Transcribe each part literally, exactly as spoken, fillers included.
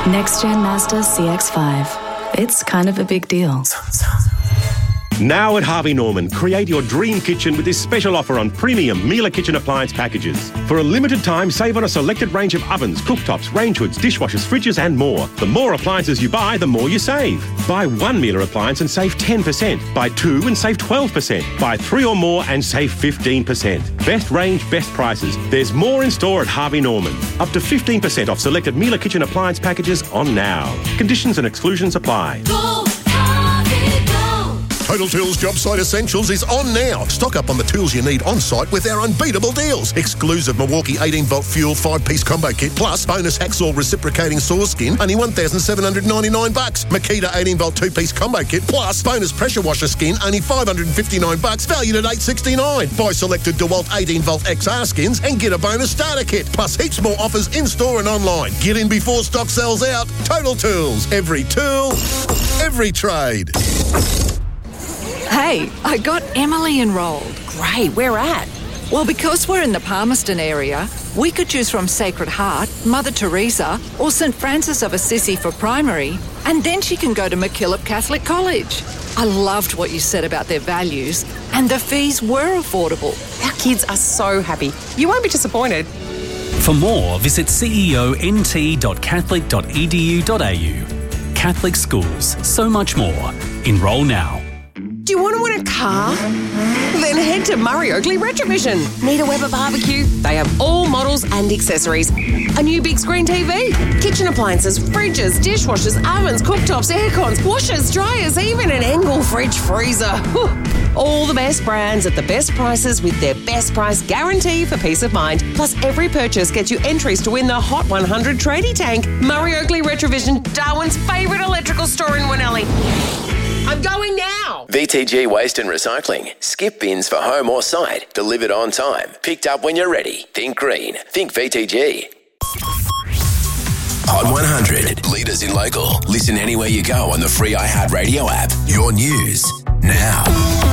Next-gen Mazda C X five. It's kind of a big deal. Now at Harvey Norman, create your dream kitchen with this special offer on premium Miele kitchen appliance packages. For a limited time, save on a selected range of ovens, cooktops, range hoods, dishwashers, fridges and more. The more appliances you buy, the more you save. Buy one Miele appliance and save ten percent. Buy two and save twelve percent. Buy three or more and save fifteen percent. Best range, best prices. There's more in store at Harvey Norman. Up to fifteen percent off selected Miele kitchen appliance packages on now. Conditions and exclusions apply. Go! Total Tools Job Site Essentials is on now. Stock up on the tools you need on site with our unbeatable deals. Exclusive Milwaukee eighteen volt fuel five-piece combo kit plus bonus hacksaw reciprocating saw skin, only one thousand seven hundred ninety-nine bucks. Makita eighteen volt two-piece combo kit plus bonus pressure washer skin, only five hundred fifty-nine bucks, valued at eight sixty-nine. Buy selected DeWalt eighteen volt X R skins and get a bonus starter kit, plus heaps more offers in store and online. Get in before stock sells out. Total Tools. Every tool, every trade. Hey, I got Emily enrolled. Great, where at? Well, because we're in the Palmerston area, we could choose from Sacred Heart, Mother Teresa, or St Francis of Assisi for primary, and then she can go to MacKillop Catholic College. I loved what you said about their values, and the fees were affordable. Our kids are so happy. You won't be disappointed. For more, visit c e o n t dot catholic dot e d u dot a u. Catholic schools, so much more. Enrol now. Do you want to win a car? Then head to Murray Oakley Retrovision. Need a Weber barbecue? They have all models and accessories. A new big screen T V, kitchen appliances, fridges, dishwashers, ovens, cooktops, aircons, washers, dryers, even an Engel fridge freezer. Whew. All the best brands at the best prices with their best price guarantee for peace of mind. Plus, every purchase gets you entries to win the Hot one hundred tradie tank. Murray Oakley Retrovision, Darwin's favourite electrical store in Winnelly. I'm going now. V T G Waste and Recycling. Skip bins for home or site. Delivered on time. Picked up when you're ready. Think green. Think V T G. Hot one hundred. Leaders in local. Listen anywhere you go on the free iHeartRadio app. Your news now.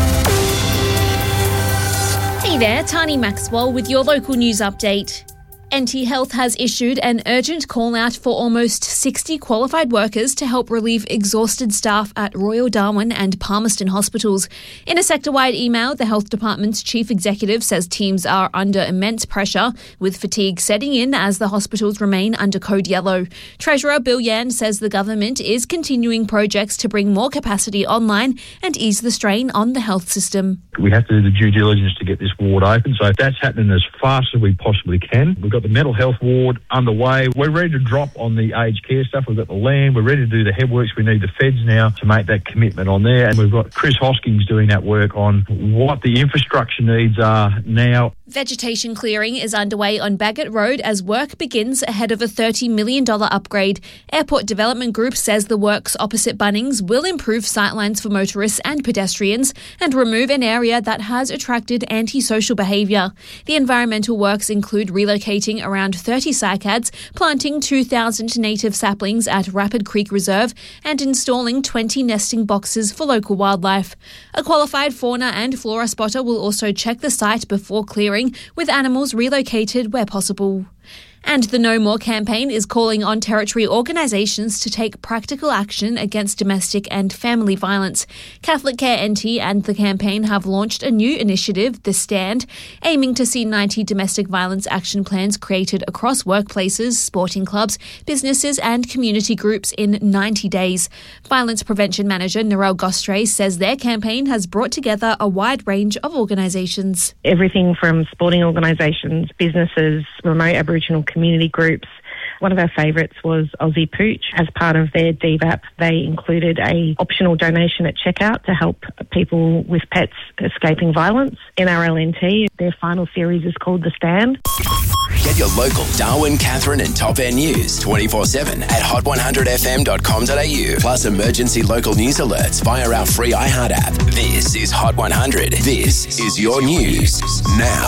Hey there, Tani Maxwell with your local news update. N T Health has issued an urgent call-out for almost sixty qualified workers to help relieve exhausted staff at Royal Darwin and Palmerston hospitals. In a sector-wide email, the Health Department's chief executive says teams are under immense pressure, with fatigue setting in as the hospitals remain under code yellow. Treasurer Bill Yan says the government is continuing projects to bring more capacity online and ease the strain on the health system. We have to do the due diligence to get this ward open, so that's happening as fast as we possibly can. We've got the mental health ward underway. We're ready to drop on the aged care stuff. We've got the land. We're ready to do the headworks. We need the feds now to make that commitment on there. And we've got Chris Hoskins doing that work on what the infrastructure needs are now. Vegetation clearing is underway on Bagot Road as work begins ahead of a thirty million dollars upgrade. Airport Development Group says the works opposite Bunnings will improve sightlines for motorists and pedestrians and remove an area that has attracted antisocial behaviour. The environmental works include relocating around thirty cycads, planting two thousand native saplings at Rapid Creek Reserve and installing twenty nesting boxes for local wildlife. A qualified fauna and flora spotter will also check the site before clearing, with animals relocated where possible. And the No More campaign is calling on Territory organisations to take practical action against domestic and family violence. Catholic Care N T and the campaign have launched a new initiative, The Stand, aiming to see ninety domestic violence action plans created across workplaces, sporting clubs, businesses and community groups in ninety days. Violence Prevention Manager Narelle Gostre says their campaign has brought together a wide range of organisations. Everything from sporting organisations, businesses, remote Aboriginal community groups. One of our favourites was Aussie Pooch. As part of their D V A P, they included a optional donation at checkout to help people with pets escaping violence. N R L N T, their final series is called The Stand. Get your local Darwin, Katherine and Top End news twenty-four seven at hot one hundred f m dot com dot a u. Plus emergency local news alerts via our free iHeart app. This is Hot one hundred. This is your news now.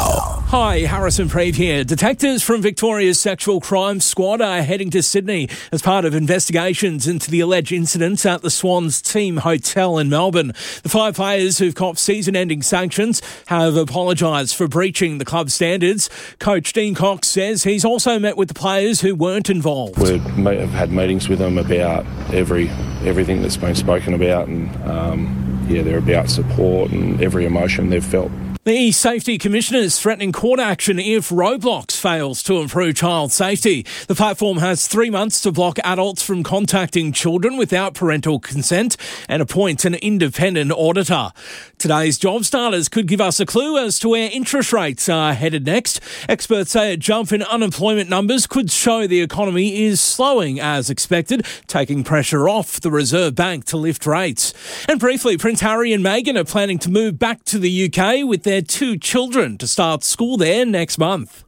Hi, Harrison Preeve here. Detectives from Victoria's Sexual Crime Squad are heading to Sydney as part of investigations into the alleged incidents at the Swans Team Hotel in Melbourne. The five players who've copped season-ending sanctions have apologised for breaching the club standards. Coach Dean Cox says he's also met with the players who weren't involved. We have had meetings with them about every everything that's been spoken about, and um, yeah, they're about support and every emotion they've felt. The Safety Commissioner's threatening court action if Roblox fails to improve child safety. The platform has three months to block adults from contacting children without parental consent and appoint an independent auditor. Today's job starters could give us a clue as to where interest rates are headed next. Experts say a jump in unemployment numbers could show the economy is slowing as expected, taking pressure off the Reserve Bank to lift rates. And briefly, Prince Harry and Meghan are planning to move back to the U K with their two children to start school there next month.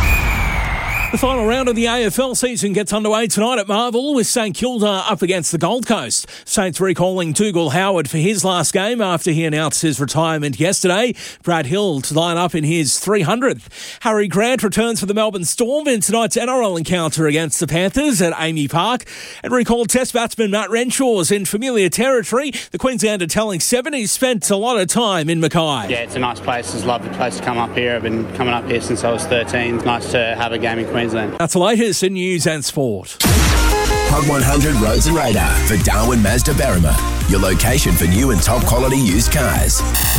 The final round of the A F L season gets underway tonight at Marvel with St Kilda up against the Gold Coast. Saints recalling Dougal Howard for his last game after he announced his retirement yesterday. Brad Hill to line up in his three hundredth. Harry Grant returns for the Melbourne Storm in tonight's N R L encounter against the Panthers at Amy Park. And recall Test batsman Matt Renshaw's in familiar territory. The Queenslander telling Seven he's spent a lot of time in Mackay. Yeah, it's a nice place. It's a lovely place to come up here. I've been coming up here since I was thirteen. It's nice to have a game in Queensland. That's the latest in news and sport. Hot one hundred Roads and Radar for Darwin Mazda Berrima. Your location for new and top quality used cars.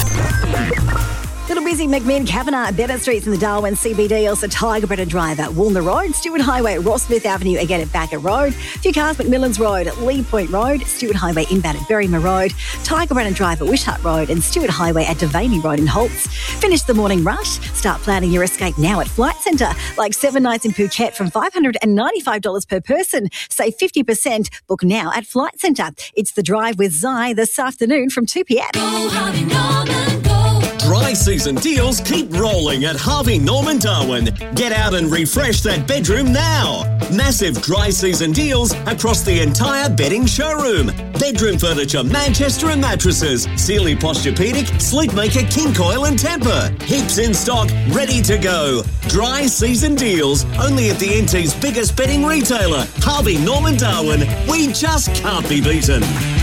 Little busy McMinn, Kavanagh, Bennett Streets in the Darwin C B D, also Tiger Bread Drive at Woolner Road, Stewart Highway, Ross Smith Avenue, again at Backer Road, a few cars, McMillan's Road, Lee Point Road, Stewart Highway inbound at Berryman Road, Tiger Bread Drive at Wishart Road, and Stewart Highway at Devaney Road in Holtz. Finish the morning rush. Start planning your escape now at Flight Centre, like seven nights in Phuket from five hundred ninety-five dollars per person. Save fifty percent. Book now at Flight Centre. It's The Drive with Zai this afternoon from two p.m. Go, Harvey Norman, go. Dry season deals keep rolling at Harvey Norman Darwin. Get out and refresh that bedroom now. Massive dry season deals across the entire bedding showroom. Bedroom furniture, Manchester and mattresses, Sealy Posturepedic, Sleepmaker, King Coil and Tempur. Heaps in stock, ready to go. Dry season deals only at the N T's biggest bedding retailer, Harvey Norman Darwin. We just can't be beaten.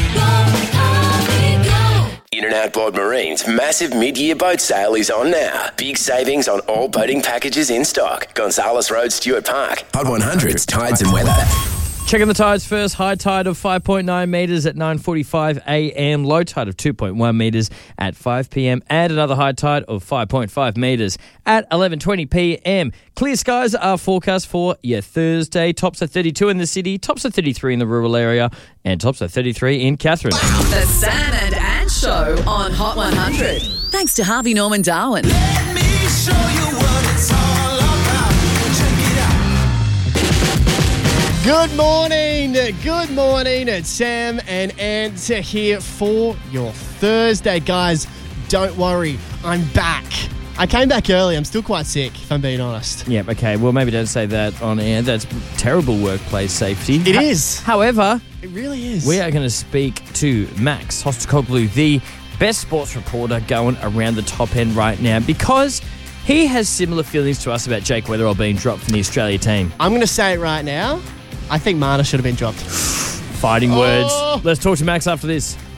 In and Outboard Marine's massive mid-year boat sale is on now. Big savings on all boating packages in stock. Gonzales Road, Stuart Park. Hot one hundred's Tides and Weather. Checking the tides first. High tide of five point nine metres at nine forty-five a.m. Low tide of two point one metres at five p.m. And another high tide of five point five metres at eleven twenty p.m. Clear skies are forecast for your Thursday. Tops at thirty-two in the city, tops at thirty-three in the rural area, and tops at thirty-three in Catherine. The San and Ann Show on Hot one hundred. Thanks to Harvey Norman Darwin. Let me show you what it's all about. Check it out. Good morning, good morning. It's Sam and Ant here for your Thursday. Guys, don't worry, I'm back. I came back early. I'm still quite sick, if I'm being honest. Yep, okay. Well, maybe don't say that on air. That's terrible workplace safety. It ha- is. However, it really is. We are going to speak to Max Hostokoglu, the best sports reporter going around the top end right now, because he has similar feelings to us about Jake Weatherall being dropped from the Australia team. I'm going to say it right now. I think Marner should have been dropped. Fighting oh. words. Let's talk to Max after this.